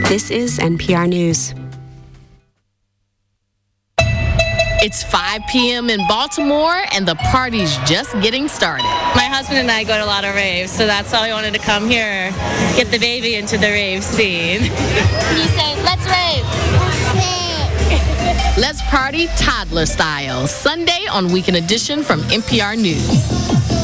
This is NPR News. It's 5 p.m. in Baltimore, and the party's just getting started. My husband and I go to a lot of raves, so that's why we wanted to come here, get the baby into the rave scene. You say, let's rave. Let's party toddler style, Sunday on Weekend Edition from NPR News.